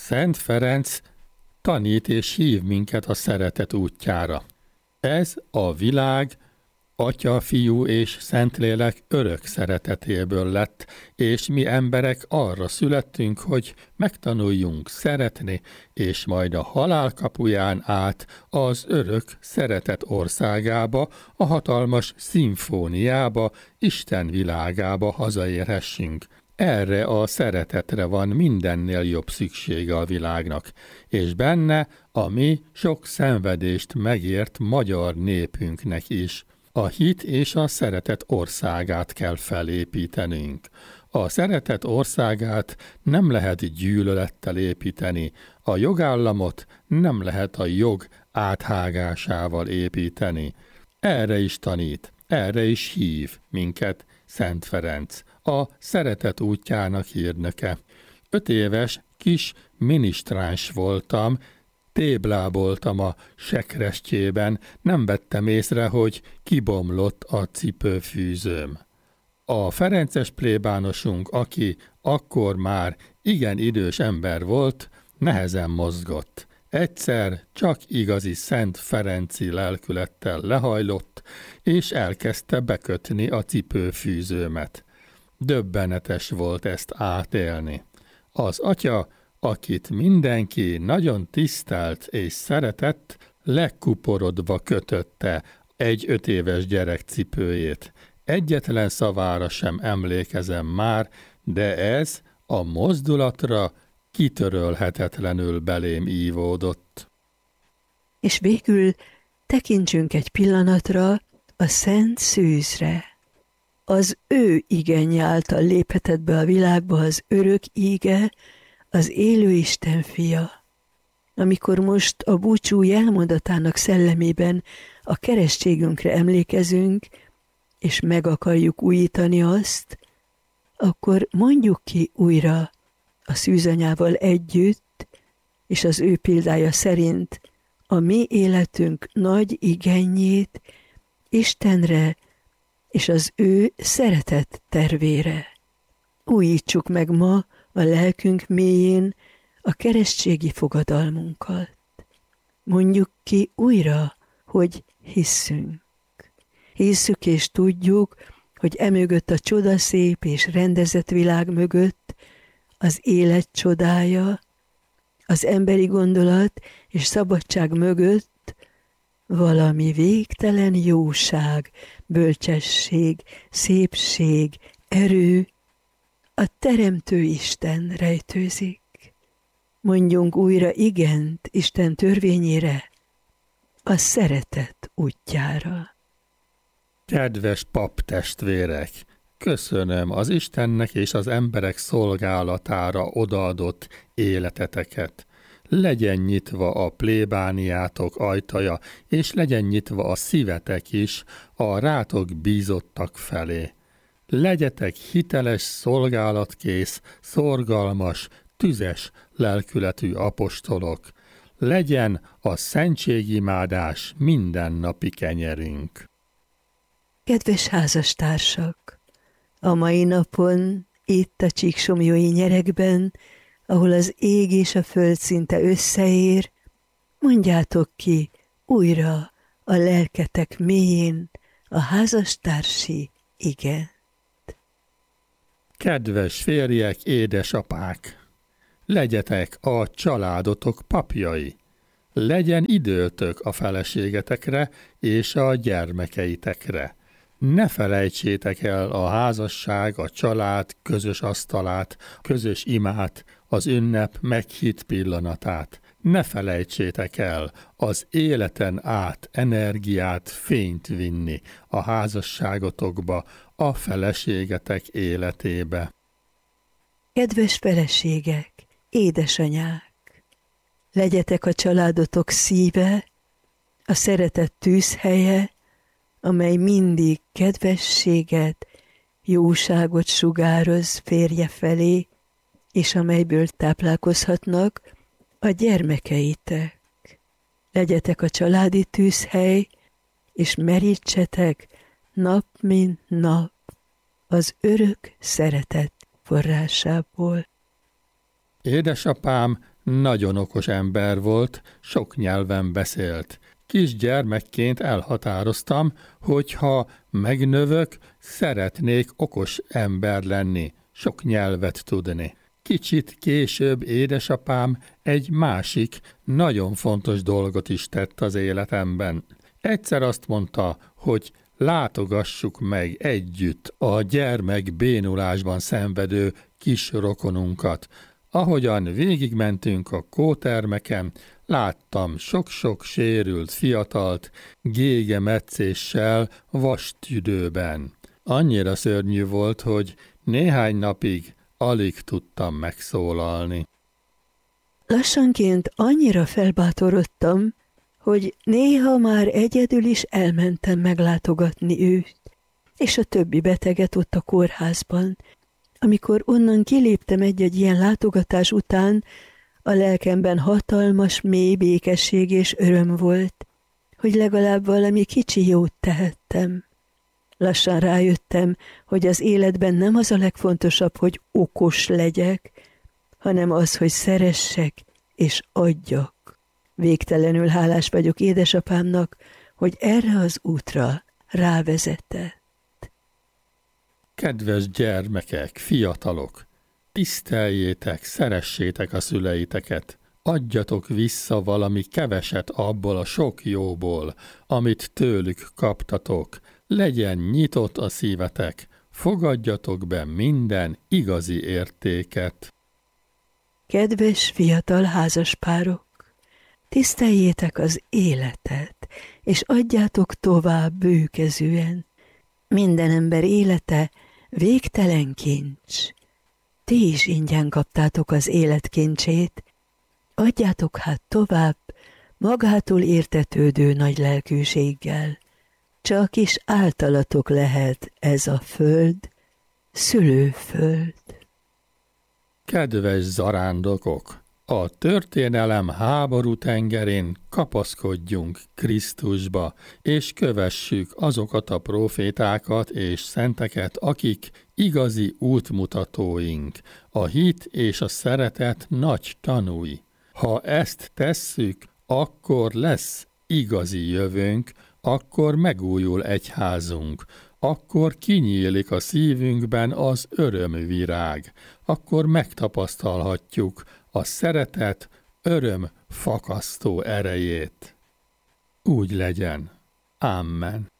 Szent Ferenc tanít és hív minket a szeretet útjára. Ez a világ Atya, Fiú és Szentlélek örök szeretetéből lett, és mi emberek arra születtünk, hogy megtanuljunk szeretni, és majd a halál kapuján át az örök szeretet országába, a hatalmas szimfóniába, Isten világába hazaérhessünk. Erre a szeretetre van mindennél jobb szüksége a világnak, és benne a mi sok szenvedést megért magyar népünknek is. A hit és a szeretet országát kell felépítenünk. A szeretet országát nem lehet gyűlölettel építeni, a jogállamot nem lehet a jog áthágásával építeni. Erre is tanít, erre is hív minket Szent Ferenc, a szeretet útjának hírnöke. 5 éves kis minisztráns voltam, tébláboltam a sekrestjében, nem vettem észre, hogy kibomlott a cipőfűzőm. A ferences plébánosunk, aki akkor már igen idős ember volt, nehezen mozgott. Egyszer csak igazi Szent Ferenci lelkülettel lehajlott, és elkezdte bekötni a cipőfűzőmet. Döbbenetes volt ezt átélni. Az atya, akit mindenki nagyon tisztelt és szeretett, lekuporodva kötötte egy 5 éves gyerek cipőjét. Egyetlen szavára sem emlékezem már, de ez a mozdulatra kitörölhetetlenül belém ívódott. És végül tekintsünk egy pillanatra a Szent Szűzre. Az ő igenje által léphetett be a világba az örök íge, az élő Isten fia. Amikor most a búcsú jelmondatának szellemében a keresztségünkre emlékezünk, és meg akarjuk újítani azt, akkor mondjuk ki újra a szűzanyával együtt, és az ő példája szerint a mi életünk nagy igényét Istenre és az ő szeretett tervére. Újítsuk meg ma a lelkünk mélyén a keresztségi fogadalmunkat. Mondjuk ki újra, hogy hisszünk. Hisszük és tudjuk, hogy emögött a csodaszép és rendezett világ mögött az élet csodája, az emberi gondolat és szabadság mögött valami végtelen jóság, bölcsesség, szépség, erő, a Teremtő Isten rejtőzik. Mondjunk újra igent Isten törvényére, a szeretet útjára. Kedves paptestvérek! Köszönöm az Istennek és az emberek szolgálatára odaadott életeteket. Legyen nyitva a plébániátok ajtaja, és legyen nyitva a szívetek is a rátok bízottak felé. Legyetek hiteles, szolgálatkész, szorgalmas, tüzes lelkületű apostolok. Legyen a szentségimádás mindennapi kenyerünk. Kedves házastársak! A mai napon, itt a Csíksomlyói nyerekben, ahol az ég és a föld szinte összeér, mondjátok ki újra a lelketek mélyén a házastársi igent. Kedves férjek, édesapák! Legyetek a családotok papjai. Legyen időtök a feleségetekre és a gyermekeitekre. Ne felejtsétek el a házasság, a család közös asztalát, közös imát, az ünnep meghitt pillanatát. Ne felejtsétek el az életen át energiát, fényt vinni a házasságotokba, a feleségetek életébe. Kedves feleségek, édesanyák! Legyetek a családotok szíve, a szeretet tűzhelye, amely mindig kedvességet, jóságot sugároz férje felé, és amelyből táplálkozhatnak a gyermekeitek. Legyetek a családi tűzhely, és merítsetek nap mint nap az örök szeretet forrásából. Édesapám nagyon okos ember volt, sok nyelven beszélt. Kis gyermekként elhatároztam, hogy ha megnövök, szeretnék okos ember lenni, sok nyelvet tudni. Kicsit később édesapám egy másik, nagyon fontos dolgot is tett az életemben. Egyszer azt mondta, hogy látogassuk meg együtt a gyermek bénulásban szenvedő kis rokonunkat. Ahogyan végigmentünk a kótermeken, láttam sok-sok sérült fiatalt, gégemetszéssel, vastüdőben. Annyira szörnyű volt, hogy néhány napig alig tudtam megszólalni. Lassanként annyira felbátorodtam, hogy néha már egyedül is elmentem meglátogatni őt, és a többi beteget ott a kórházban. Amikor onnan kiléptem egy-egy ilyen látogatás után, a lelkemben hatalmas, mély békesség és öröm volt, hogy legalább valami kicsi jót tehettem. Lassan rájöttem, hogy az életben nem az a legfontosabb, hogy okos legyek, hanem az, hogy szeressek és adjak. Végtelenül hálás vagyok édesapámnak, hogy erre az útra rávezetett. Kedves gyermekek, fiatalok, tiszteljétek, szeressétek a szüleiteket, adjatok vissza valami keveset abból a sok jóból, amit tőlük kaptatok, legyen nyitott a szívetek, fogadjatok be minden igazi értéket. Kedves fiatal házaspárok, tiszteljétek az életet, és adjátok tovább bőkezűen. Minden ember élete végtelen kincs. Ti is ingyen kaptátok az élet kincsét, adjátok hát tovább magától értetődő nagy lelkűséggel. Csak is általatok lehet ez a föld, szülőföld. Kedves zarándokok! A történelem háború tengerén kapaszkodjunk Krisztusba, és kövessük azokat a profétákat és szenteket, akik igazi útmutatóink, a hit és a szeretet nagy tanúi. Ha ezt tesszük, akkor lesz igazi jövőnk, akkor megújul egyházunk, akkor kinyílik a szívünkben az örömvirág, akkor megtapasztalhatjuk a szeretet öröm fakasztó erejét. Úgy legyen. Amen.